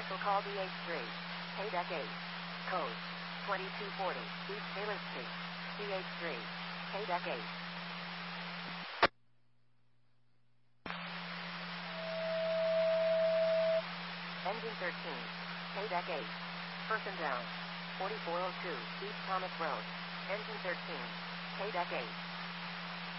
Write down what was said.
Commercial call DH3. KDEC 8. Code 2240. East Taylor Street. DH3. KDEC 8. Engine 13. KDEC 8. Person down. 4402. East Thomas Road. Engine 13. KDEC 8.